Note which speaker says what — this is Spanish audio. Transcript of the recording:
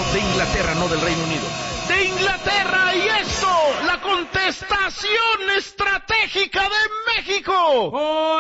Speaker 1: De Inglaterra, no del Reino Unido. De Inglaterra, y esto, la contestación estratégica de México.